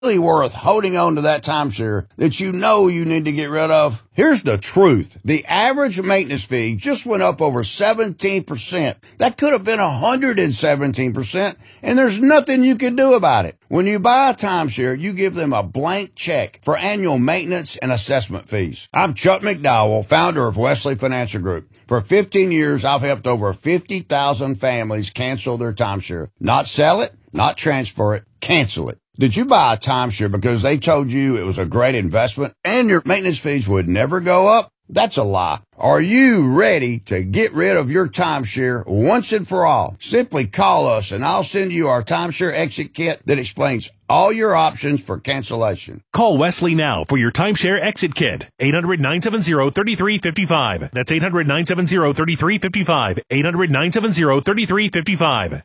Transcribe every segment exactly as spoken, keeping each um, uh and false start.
really worth holding on to that timeshare that you know you need to get rid of? Here's the truth. The average maintenance fee just went up over seventeen percent. That could have been one hundred seventeen percent, and there's nothing you can do about it. When you buy a timeshare, you give them a blank check for annual maintenance and assessment fees. I'm Chuck McDowell, founder of Wesley Financial Group. For fifteen years, I've helped over fifty thousand families cancel their timeshare. Not sell it, not transfer it, cancel it. Did you buy a timeshare because they told you it was a great investment and your maintenance fees would never go up? That's a lie. Are you ready to get rid of your timeshare once and for all? Simply call us and I'll send you our timeshare exit kit that explains all your options for cancellation. Call Wesley now for your timeshare exit kit. eight hundred, nine seven zero, three three five five. That's eight hundred, nine seven zero, three three five five. eight hundred, nine seven zero, three three five five.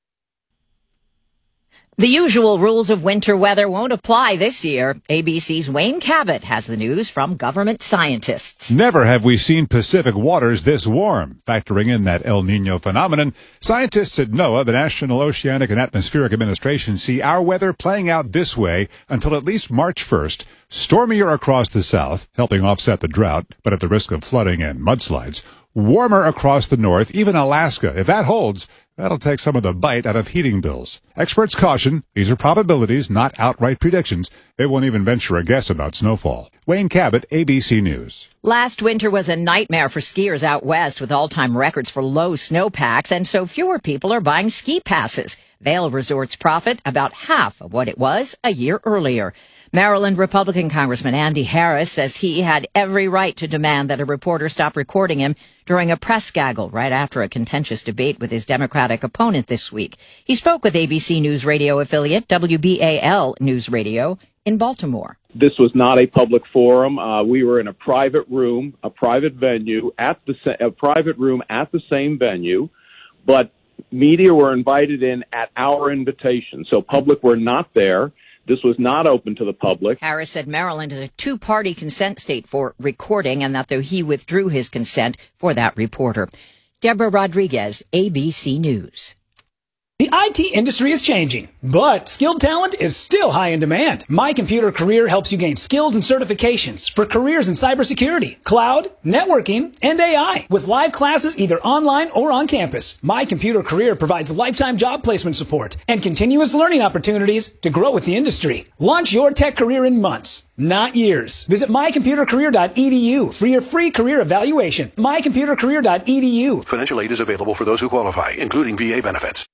The usual rules of winter weather won't apply this year. A B C's Wayne Cabot has the news from government scientists. Never have we seen Pacific waters this warm. Factoring in that El Nino phenomenon, scientists at NOAA, the National Oceanic and Atmospheric Administration, see our weather playing out this way until at least March first. Stormier across the south, helping offset the drought, but at the risk of flooding and mudslides. Warmer across the north, even Alaska. If that holds, that'll take some of the bite out of heating bills. Experts caution, these are probabilities, not outright predictions. They won't even venture a guess about snowfall. Wayne Cabot, A B C News. Last winter was a nightmare for skiers out west with all-time records for low snowpacks, and so fewer people are buying ski passes. Vail Resorts profit about half of what it was a year earlier. Maryland Republican Congressman Andy Harris says he had every right to demand that a reporter stop recording him during a press gaggle right after a contentious debate with his Democratic opponent this week. He spoke with A B C News Radio affiliate W B A L News Radio in Baltimore. This was not a public forum. Uh, we were in a private room, a private venue, at the sa- a private room at the same venue, but media were invited in at our invitation, so public were not there. This was not open to the public. Harris said Maryland is a two-party consent state for recording, and that though he withdrew his consent for that reporter. Deborah Rodriguez, A B C News. The I T industry is changing, but skilled talent is still high in demand. My Computer Career helps you gain skills and certifications for careers in cybersecurity, cloud, networking, and A I. With live classes either online or on campus, My Computer Career provides lifetime job placement support and continuous learning opportunities to grow with the industry. Launch your tech career in months, not years. Visit my computer career dot e d u for your free career evaluation. my computer career dot e d u. Financial aid is available for those who qualify, including V A benefits.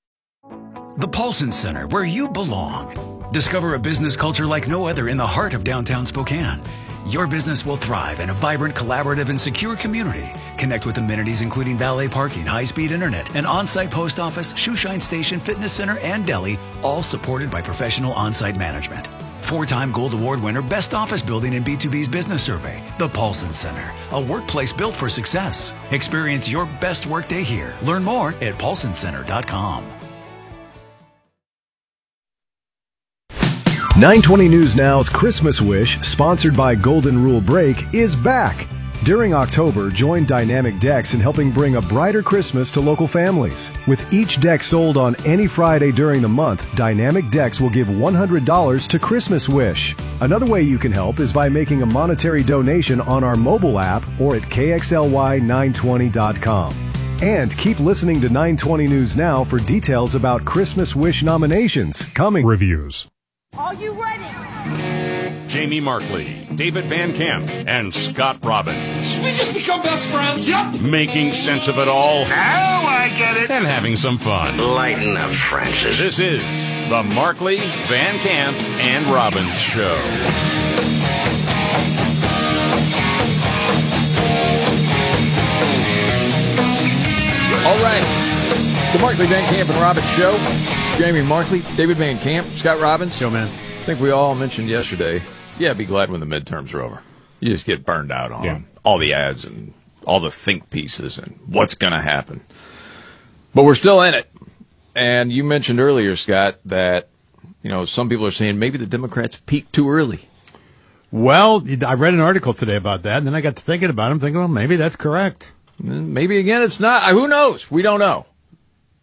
The Paulson Center, where you belong. Discover a business culture like no other in the heart of downtown Spokane. Your business will thrive in a vibrant, collaborative, and secure community. Connect with amenities including valet parking, high-speed internet, an on-site post office, shoeshine station, fitness center, and deli, all supported by professional on-site management. Four-time Gold Award winner, Best Office Building in B two B's Business Survey. The Paulson Center, a workplace built for success. Experience your best workday here. Learn more at paulson center dot com. nine twenty News Now's Christmas Wish, sponsored by Golden Rule Brake, is back. During October, join Dynamic Decks in helping bring a brighter Christmas to local families. With each deck sold on any Friday during the month, Dynamic Decks will give one hundred dollars to Christmas Wish. Another way you can help is by making a monetary donation on our mobile app or at k x l y nine twenty dot com. And keep listening to nine twenty News Now for details about Christmas Wish nominations, coming reviews. Are you ready? Jamie Markley, David Van Camp, and Scott Robbins. Did we just become best friends? Yep. Making sense of it all. Now I get it. And having some fun. Lighten up, Francis. This is the Markley, Van Camp, and Robbins Show. All right. The Markley, Van Camp, and Robbins Show. Jamie Markley, David Van Camp, Scott Robbins. Yo, man. I think we all mentioned yesterday, yeah, be glad when the midterms are over. You just get burned out on yeah. all the ads and all the think pieces and what's going to happen. But we're still in it. And you mentioned earlier, Scott, that, you know, some people are saying maybe the Democrats peaked too early. Well, I read an article today about that, and then I got to thinking about it. I'm thinking, well, maybe that's correct. Maybe, again, it's not. Who knows? We don't know.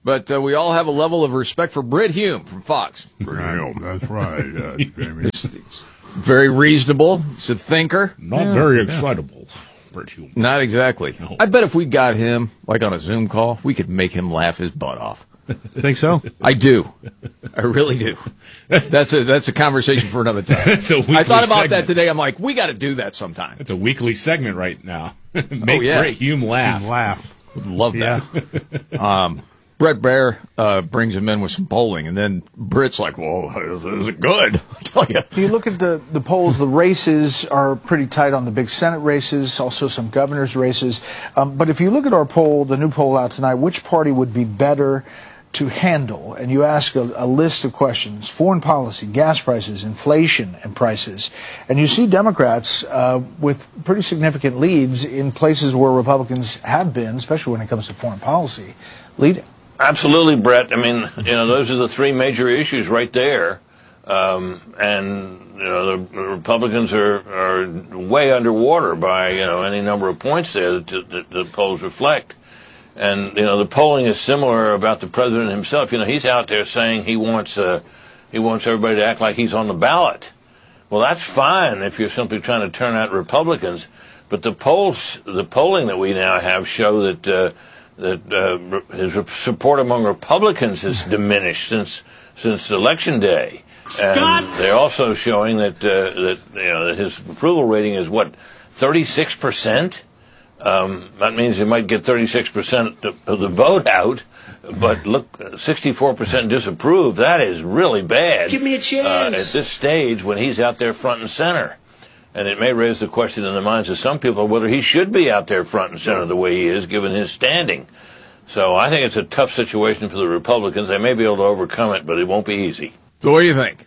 But uh, we all have a level of respect for Brit Hume from Fox. That's right. Uh, Jamie. It's, it's very reasonable. He's a thinker. Not Yeah, very yeah. excitable, Brit Hume. Not exactly. No. I bet if we got him, like on a Zoom call, we could make him laugh his butt off. Think so? I do. I really do. That's a that's a conversation for another time. That's a weekly I thought about segment. that today. I'm like, we got to do that sometime. It's a weekly segment right now. Make Oh, yeah. Brit Hume laugh. Laugh. Would love that. um, Brett Baer uh, brings him in with some polling, and then Britt's like, "Whoa, is, is it good?" I tell you. You look at the, the polls, the races are pretty tight on the big Senate races, also some governor's races. Um, but if you look at our poll, the new poll out tonight, which party would be better to handle? And you ask a, a list of questions: foreign policy, gas prices, inflation, and prices. And you see Democrats uh, with pretty significant leads in places where Republicans have been, especially when it comes to foreign policy, leading. Absolutely, Brett. I mean, you know, those are the three major issues right there. Um, and, you know, the, the Republicans are, are way underwater by, you know, any number of points there that, that the polls reflect. And, you know, the polling is similar about the president himself. You know, he's out there saying he wants, uh, he wants everybody to act like he's on the ballot. Well, that's fine if you're simply trying to turn out Republicans. But the polls, the polling that we now have show that, uh, that uh, his support among Republicans has diminished since since election day. Scott! And they're also showing that uh, that you know that his approval rating is what thirty-six percent. Um, that means he might get thirty-six percent of the vote out, but look, sixty-four percent disapprove. That is really bad. Give me a chance. Uh, at this stage when he's out there front and center. And it may raise the question in the minds of some people whether he should be out there front and center the way he is, given his standing. So I think it's a tough situation for the Republicans. They may be able to overcome it, but it won't be easy. So what do you think?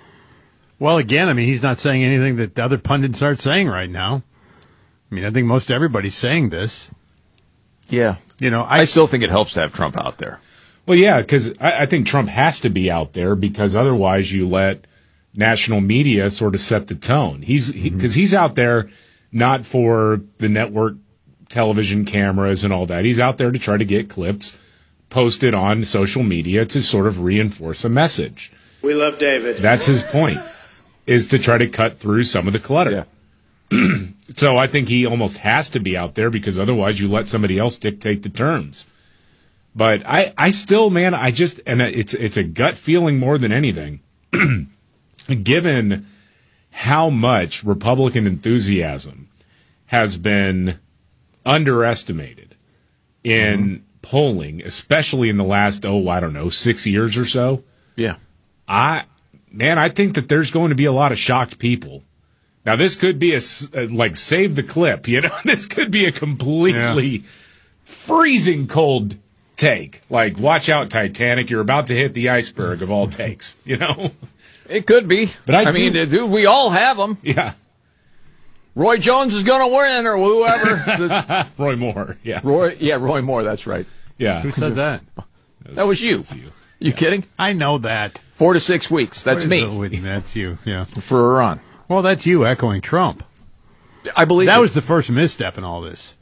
Well, again, I mean, he's not saying anything that the other pundits aren't saying right now. I mean, I think most everybody's saying this. Yeah. You know, I, I still think it helps to have Trump out there. Well, yeah, because I, I think Trump has to be out there because otherwise you let national media sort of set the tone. He's because he, he's out there not for the network television cameras and all that. He's out there to try to get clips posted on social media to sort of reinforce a message. We love David. That's his point, is to try to cut through some of the clutter. Yeah. So I think he almost has to be out there because otherwise you let somebody else dictate the terms. But I, I still, man, I just, and it's it's a gut feeling more than anything. Given how much Republican enthusiasm has been underestimated in mm-hmm. polling, especially in the last, oh, I don't know, six years or so. Yeah. I, man, I think that there's going to be a lot of shocked people. Now, this could be a, like, save the clip, you know? This could be a completely yeah. freezing cold take. Like, watch out, Titanic, you're about to hit the iceberg of all takes, you know? It could be. But I, I mean, dude, we all have them. Yeah. Roy Jones is going to win, or whoever. Roy Moore, yeah. Roy, yeah, Roy Moore, that's right. Yeah. Who said that? That was you. you. You yeah. kidding? I know that. Four to six weeks. That's me. It? That's you, yeah. For Iran. Well, that's you echoing Trump. I believe that it. was the first misstep in all this.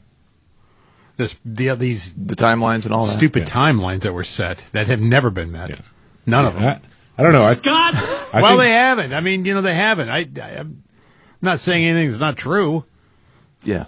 This the these the timelines and all that. Stupid yeah. timelines that were set that have never been met. Yeah. None yeah. of them. I, I don't know. I, Scott. I well, think, they haven't. I mean, you know, they haven't. I, I I'm not saying anything that's not true. Yeah.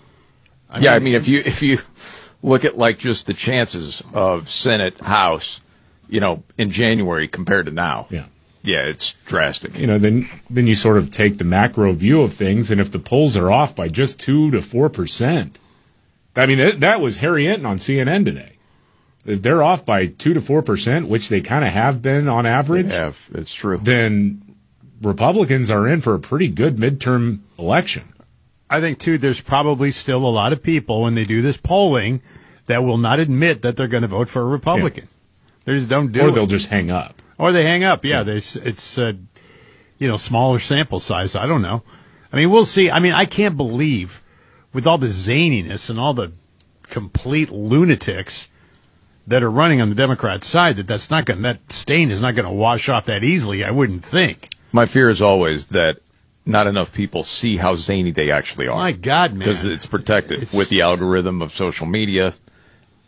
I yeah. mean, I mean, if you if you look at like just the chances of Senate, House, you know, in January compared to now. Yeah. Yeah, it's drastic. You know, then then you sort of take the macro view of things, and if the polls are off by just two to four percent, I mean that, that was Harry Enton on C N N today. If they're off by two to four percent, which they kind of have been on average, they have, it's true. Then Republicans are in for a pretty good midterm election. I think too, there's probably still a lot of people when they do this polling that will not admit that they're going to vote for a Republican. Yeah. They just don't do or it. Or they'll just hang up. Or they hang up, yeah. yeah. It's, uh, you know, smaller sample size. I don't know. I mean, we'll see. I mean, I can't believe, with all the zaniness and all the complete lunatics that are running on the Democrat side, that that's not going that stain is not going to wash off that easily, I wouldn't think. My fear is always that not enough people see how zany they actually are. My God, man. Because it's protected it's, with the algorithm of social media.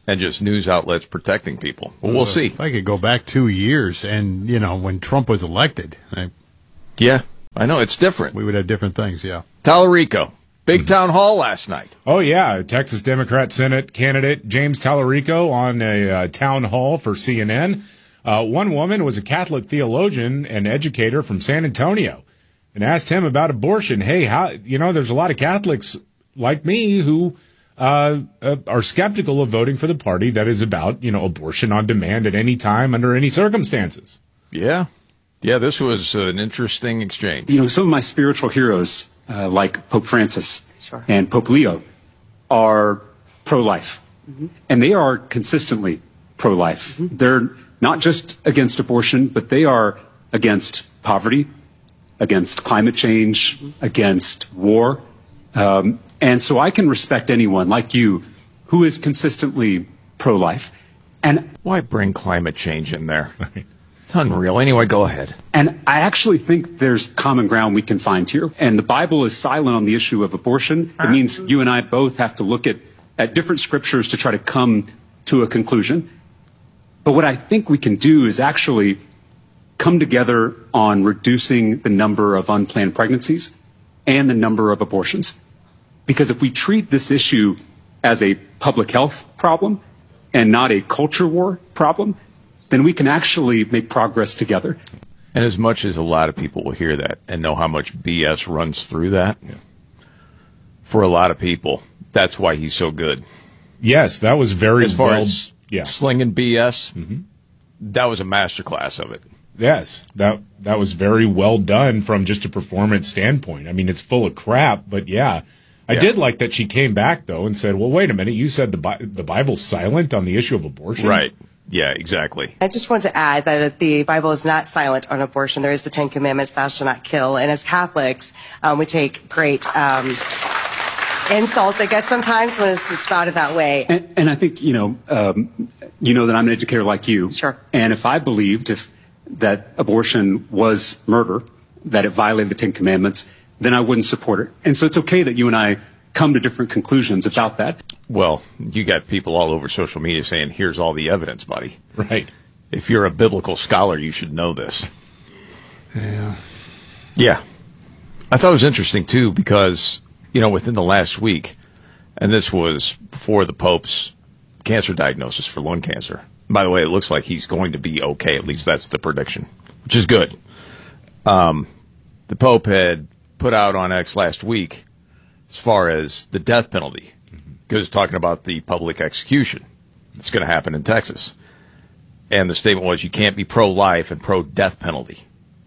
and just news outlets protecting people. Well, we'll see. If I could go back two years and, you know, when Trump was elected. I, yeah, I know. It's different. We would have different things, yeah. Tallarico. Big town hall last night. Oh, yeah. Texas Democrat Senate candidate James Tallarico on a uh, town hall for C N N. Uh, one woman was a Catholic theologian and educator from San Antonio and asked him about abortion. Hey, how, you know, there's a lot of Catholics like me who uh, uh, are skeptical of voting for the party that is about, you know, abortion on demand at any time under any circumstances. Yeah. Yeah, this was an interesting exchange. You know, some of my spiritual heroes, uh, like Pope Francis sure. and Pope Leo, are pro-life. Mm-hmm. And they are consistently pro-life. Mm-hmm. They're not just against abortion, but they are against poverty, against climate change, mm-hmm. against war. Um, and so I can respect anyone like you who is consistently pro-life. And why bring climate change in there? It's unreal. Anyway, go ahead. And I actually think there's common ground we can find here. And the Bible is silent on the issue of abortion. It means you and I both have to look at, at different scriptures to try to come to a conclusion. But what I think we can do is actually come together on reducing the number of unplanned pregnancies and the number of abortions. Because if we treat this issue as a public health problem and not a culture war problem, then we can actually make progress together. And as much as a lot of people will hear that and know how much B S runs through that, yeah. for a lot of people, that's why he's so good. Yes, that was very as far well, as yeah. slinging B S. Mm-hmm. That was a masterclass of it. Yes, that that was very well done from just a performance standpoint. I mean, it's full of crap, but yeah. I yeah. did like that she came back, though, and said, well, wait a minute, you said the Bi- the Bible's silent on the issue of abortion? Right. Yeah, exactly. I just want to add that the Bible is not silent on abortion. There is the Ten Commandments, thou shalt not kill. And as Catholics, um, we take great um, insult, I guess, sometimes when it's spouted that way. And, and I think, you know, um, you know that I'm an educator like you. Sure. And if I believed if that abortion was murder, that it violated the Ten Commandments, then I wouldn't support it. And so it's okay that you and I come to different conclusions about that. Well, you got people all over social media saying, here's all the evidence, buddy. Right. If you're a biblical scholar, you should know this. Yeah. Yeah. I thought it was interesting, too, because, you know, within the last week, and this was before the Pope's cancer diagnosis for lung cancer. By the way, it looks like he's going to be okay. At least that's the prediction, which is good. Um, the Pope had put out on X last week as far as the death penalty. Because talking about the public execution that's going to happen in Texas. And the statement was you can't be pro-life and pro-death penalty.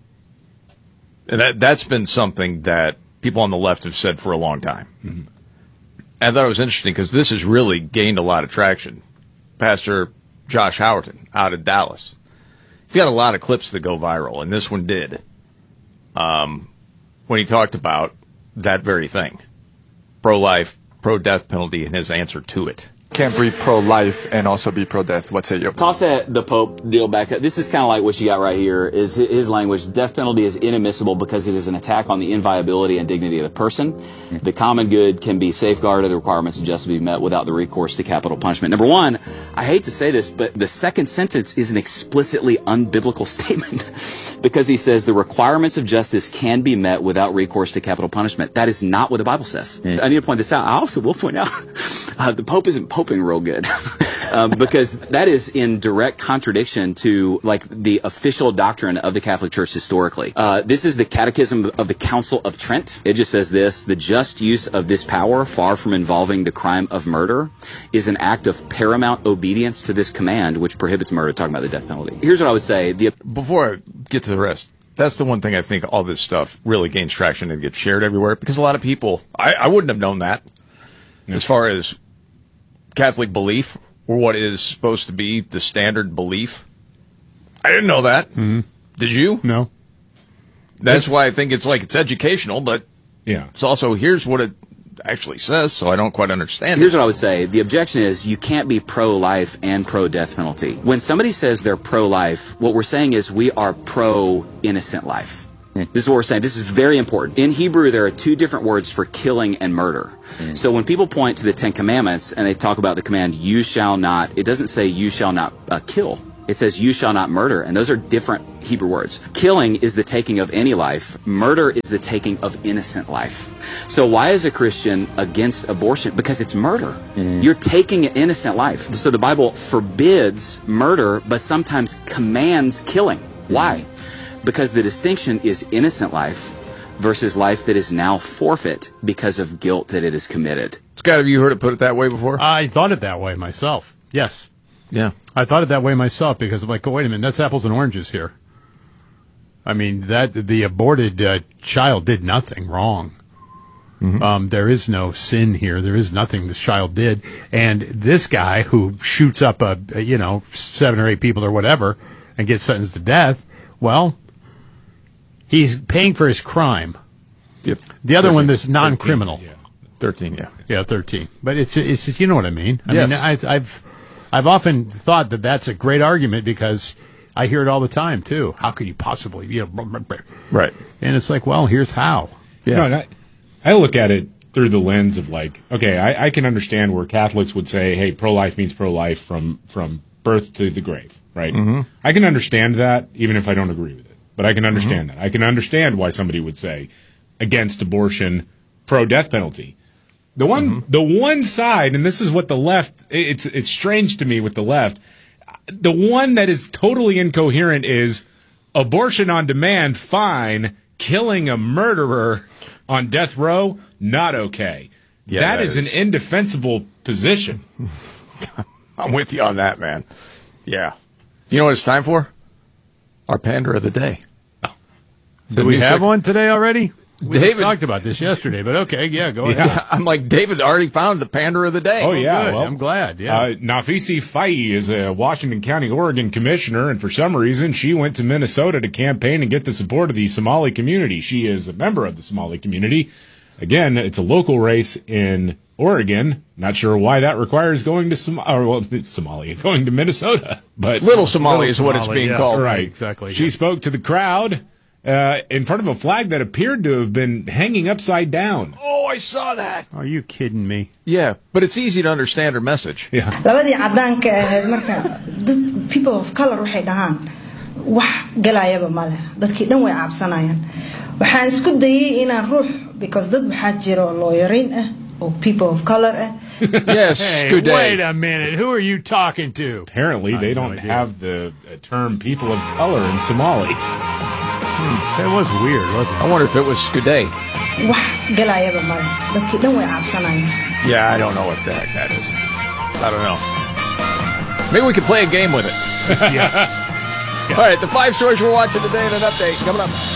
And that, that's been something that people on the left have said for a long time. Mm-hmm. And I thought it was interesting because this has really gained a lot of traction. Pastor Josh Howerton out of Dallas. He's got a lot of clips that go viral, and this one did. Um, when he talked about that very thing. Pro-life, pro-death penalty, and his answer to it. Can't be pro-life and also be pro-death. What say you? Toss that the Pope deal back. This is kind of like what you got right here is his language. Death penalty is inadmissible because it is an attack on the inviolability and dignity of the person. Mm-hmm. The common good can be safeguarded. The requirements of justice be met without the recourse to capital punishment. Number one, I hate to say this, but the second sentence is an explicitly unbiblical statement because he says the requirements of justice can be met without recourse to capital punishment. That is not what the Bible says. Mm-hmm. I need to point this out. I also will point out uh, the Pope isn't poping real good um, because that is in direct contradiction to like the official doctrine of the Catholic Church historically. Uh, this is the Catechism of the Council of Trent. It just says this: the just use of this power, far from involving the crime of murder, is an act of paramount obedience to this command, which prohibits murder. Talking about the death penalty. Here's what I would say. The Before I get to the rest, that's the one thing I think all this stuff really gains traction and gets shared everywhere because a lot of people, I, I wouldn't have known that yeah. as far as Catholic belief, or what is supposed to be the standard belief. I didn't know that. Mm-hmm. Did you? No. That's why I think it's like it's educational, but yeah, it's also here's what it actually says, so I don't quite understand Here's it. what I would say. The objection is you can't be pro-life and pro-death penalty. When somebody says they're pro-life, what we're saying is we are pro-innocent life. This is what we're saying. This is very important. In Hebrew, there are two different words for killing and murder. Mm. So when people point to the Ten Commandments and they talk about the command, you shall not, it doesn't say you shall not uh, kill. It says you shall not murder. And those are different Hebrew words. Killing is the taking of any life. Murder is the taking of innocent life. So why is a Christian against abortion? Because it's murder. Mm. You're taking an innocent life. So the Bible forbids murder, but sometimes commands killing. Why? Because the distinction is innocent life versus life that is now forfeit because of guilt that it has committed. Scott, have you heard it put it that way before? I thought it that way myself. Yes. Yeah. I thought it that way myself because I'm like, oh, wait a minute, that's apples and oranges here. I mean, that the aborted uh, child did nothing wrong. Mm-hmm. Um, there is no sin here. There is nothing this child did. And this guy who shoots up, a, a you know, seven or eight people or whatever and gets sentenced to death, well, he's paying for his crime. Yep. The other thirteen, one that's non-criminal. thirteen, yeah. thirteen, yeah. Yeah, thirteen. But it's, it's you know what I mean. I yes. mean, I, I've I've often thought that that's a great argument because I hear it all the time, too. How could you possibly, you know, right. And it's like, well, here's how. Yeah. No, and I, I look at it through the lens of like, okay, I, I can understand where Catholics would say, hey, pro-life means pro-life from, from birth to the grave, right? Mm-hmm. I can understand that, even if I don't agree with it. But I can understand mm-hmm. that. I can understand why somebody would say against abortion, pro-death penalty. The one, mm-hmm. the one side, and this is what the left, it's, it's strange to me with the left, the one that is totally incoherent is abortion on demand, fine, killing a murderer on death row, not okay. Yeah, that, that is, is an indefensible position. I'm with you on that, man. Yeah. You know what it's time for? Our pander of the day. Do we have one today already? We David talked about this yesterday, but okay, yeah, go ahead. Yeah, I'm like, David already found the pander of the day. Oh, yeah. Good. Well, I'm glad, yeah. Uh, Nafisi Fahey is a Washington County, Oregon commissioner, and for some reason, she went to Minnesota to campaign and get the support of the Somali community. She is a member of the Somali community. Again, it's a local race in Oregon. Not sure why that requires going to Som- or, well, Somalia, going to Minnesota. But Little Somali is what Somali, it's being yeah, called. Right, exactly. She yeah. spoke to the crowd uh, in front of a flag that appeared to have been hanging upside down. Oh, I saw that. Are you kidding me? Yeah, but it's easy to understand her message. Yeah. labadii cadaanka ahayd marka dad people of color waxay dhahaan wax galayaba male dadkii dhan way cabsanayaan waxaan isku dayay inaan ruux because dad waxaa jira lawyerin ah or people of color ah. Yes, hey, good day. Wait a minute. Who are you talking to? Apparently, they don't no have the uh, term people of color in Somali. Hmm. That was weird, wasn't it? I wonder if it was Skuday. Yeah, I don't know what the heck that is. I don't know. Maybe we could play a game with it. yeah. yeah. All right, the five stories we're watching today and an update coming up.